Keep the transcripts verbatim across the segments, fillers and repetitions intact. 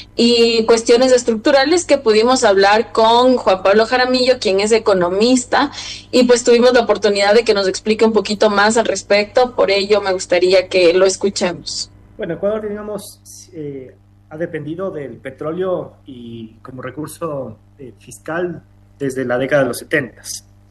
y cuestiones estructurales que pudimos hablar con Juan Pablo Jaramillo, quien es economista, y pues tuvimos la oportunidad de que nos explique un poquito más al respecto. Por ello me gustaría que lo escuchemos. Bueno, Ecuador, digamos, eh, ha dependido del petróleo y como recurso eh, fiscal desde la década de los setenta.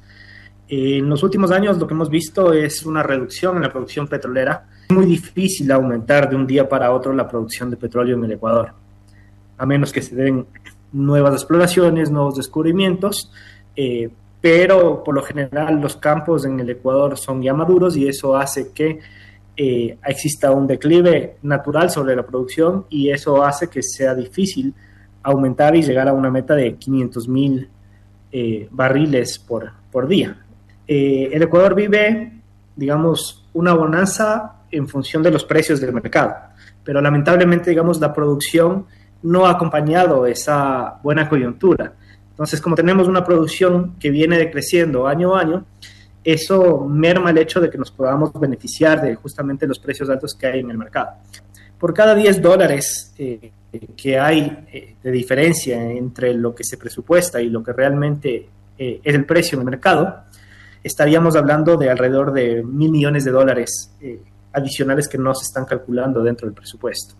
Eh, en los últimos años lo que hemos visto es una reducción en la producción petrolera. Es muy difícil aumentar de un día para otro la producción de petróleo en el Ecuador, a menos que se den nuevas exploraciones, nuevos descubrimientos, eh, pero por lo general los campos en el Ecuador son ya maduros y eso hace que eh, exista un declive natural sobre la producción y eso hace que sea difícil aumentar y llegar a una meta de quinientos mil eh, barriles por, por día. Eh, el Ecuador vive, digamos, una bonanza en función de los precios del mercado, pero lamentablemente, digamos, la producción no ha acompañado esa buena coyuntura. Entonces, como tenemos una producción que viene decreciendo año a año, eso merma el hecho de que nos podamos beneficiar de justamente los precios altos que hay en el mercado. Por cada diez dólares eh, que hay eh, de diferencia entre lo que se presupuesta y lo que realmente eh, es el precio en el mercado, estaríamos hablando de alrededor de mil millones de dólares eh, adicionales que no se están calculando dentro del presupuesto.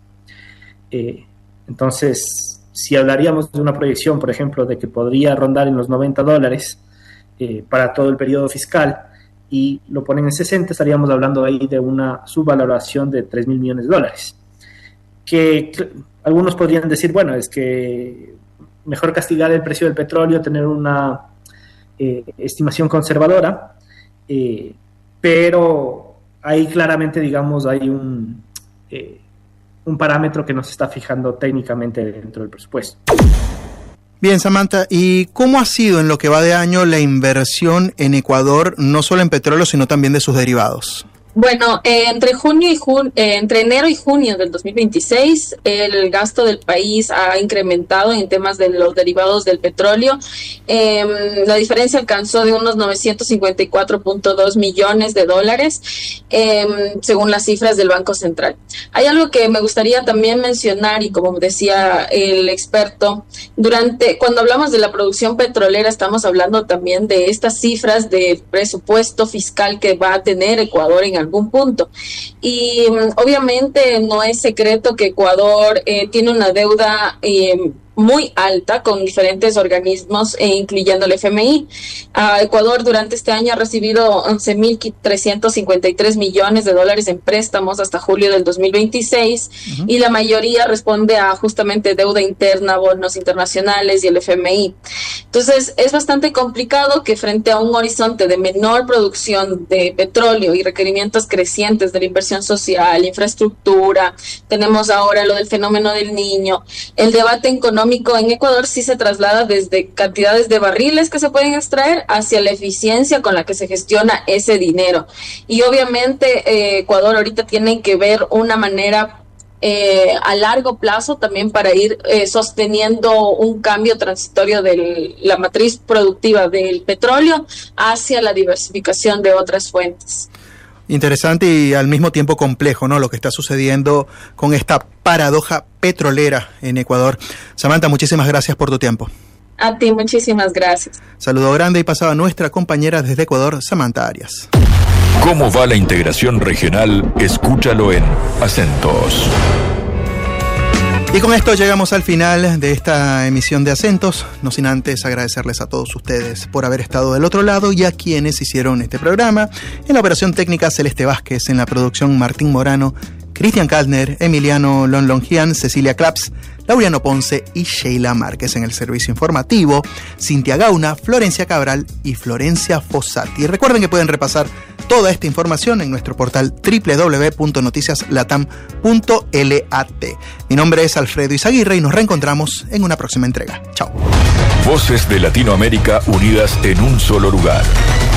Eh, entonces, si hablaríamos de una proyección, por ejemplo, de que podría rondar en los noventa dólares eh, para todo el periodo fiscal y lo ponen en sesenta, estaríamos hablando ahí de una subvaloración de tres mil millones de dólares. Que, que algunos podrían decir, bueno, es que mejor castigar el precio del petróleo, tener una Eh, estimación conservadora, eh, pero ahí claramente, digamos, hay un, eh, un parámetro que nos está fijando técnicamente dentro del presupuesto. Bien, Samantha, ¿y cómo ha sido en lo que va de año la inversión en Ecuador, no solo en petróleo, sino también de sus derivados? Bueno, eh, entre junio y jun- eh, entre enero y junio del dos mil veintiséis, el gasto del país ha incrementado en temas de los derivados del petróleo. Eh, la diferencia alcanzó de unos novecientos cincuenta y cuatro punto dos millones de dólares, eh, según las cifras del Banco Central. Hay algo que me gustaría también mencionar, y como decía el experto, durante cuando hablamos de la producción petrolera estamos hablando también de estas cifras de presupuesto fiscal que va a tener Ecuador en algún punto. Y um, obviamente no es secreto que Ecuador eh, tiene una deuda eh, muy alta con diferentes organismos, eh, incluyendo el F M I. Uh, Ecuador durante este año ha recibido once mil trescientos cincuenta y tres millones de dólares en préstamos hasta julio del dos mil veintiséis, uh-huh. y la mayoría responde a justamente deuda interna, bonos internacionales y el F M I. Entonces es bastante complicado que frente a un horizonte de menor producción de petróleo y requerimientos crecientes de la inversión social, infraestructura, tenemos ahora lo del fenómeno del Niño, el debate económico en Ecuador sí se traslada desde cantidades de barriles que se pueden extraer hacia la eficiencia con la que se gestiona ese dinero. Y obviamente eh, Ecuador ahorita tiene que ver una manera eh, a largo plazo también para ir eh, sosteniendo un cambio transitorio de la matriz productiva del petróleo hacia la diversificación de otras fuentes. Interesante y al mismo tiempo complejo, ¿no? Lo que está sucediendo con esta paradoja petrolera en Ecuador. Samantha, muchísimas gracias por tu tiempo. A ti, muchísimas gracias. Saludo grande y pasaba nuestra compañera desde Ecuador, Samantha Arias. ¿Cómo va la integración regional? Escúchalo en Acentos. Y con esto llegamos al final de esta emisión de Acentos, no sin antes agradecerles a todos ustedes por haber estado del otro lado y a quienes hicieron este programa. En la operación técnica, Celeste Vázquez, en la producción, Martín Morano, Cristian Kaltner, Emiliano Lonlongian, Cecilia Claps, Laureano Ponce y Sheila Márquez. En el servicio informativo, Cintia Gauna, Florencia Cabral y Florencia Fossati. Recuerden que pueden repasar toda esta información en nuestro portal doble u doble u doble u punto noticias latam punto lat. Mi nombre es Alfredo Izaguirre y nos reencontramos en una próxima entrega. Chao. Voces de Latinoamérica unidas en un solo lugar.